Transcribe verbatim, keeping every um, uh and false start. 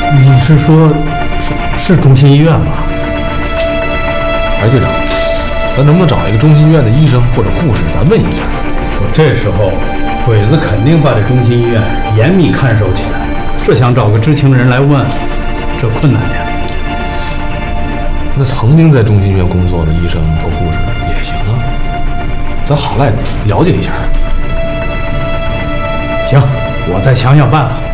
你是说，是是中心医院吗？ 哎，队长，咱能不能找一个中心医院的医生或者护士，咱问一下？ 说这时候，鬼子肯定把这中心医院严密看守起来，这想找个知情人来问，这困难点。 那曾经在中心医院工作的医生和护士也行啊，咱好赖了解一下。 行，我再想想办法。